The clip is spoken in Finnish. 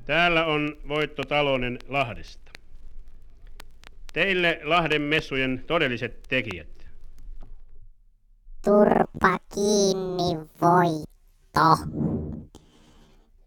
Täällä on Voitto Talonen Lahdesta. Teille Lahden messujen todelliset tekijät. Turpa kiinni, Voitto.